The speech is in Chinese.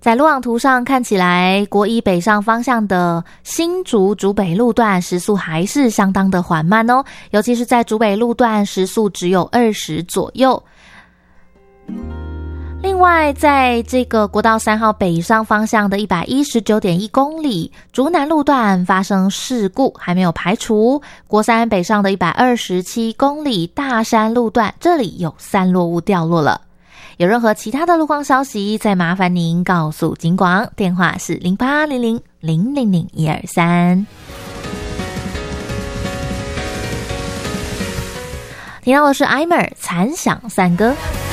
在路网图上看起来，国一北上方向的新竹竹北路段时速还是相当的缓慢哦，尤其是在竹北路段时速只有20左右。另外，在这个国道3号北上方向的 119.1 公里，竹南路段发生事故，还没有排除。国3北上的127公里大山路段，这里有散落物掉落了。有任何其他的路况消息，再麻烦您告诉警广，电话是0800000123。听到的是艾默残响散歌。